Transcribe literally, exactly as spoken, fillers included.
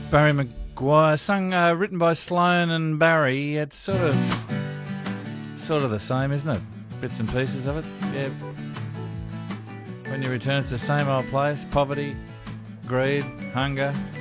Barry Maguire, sung, uh, written by Sloan and Barry. It's sort of, sort of the same, isn't it? Bits and pieces of it. Yeah. When you return, it's the same old place: poverty, greed, hunger,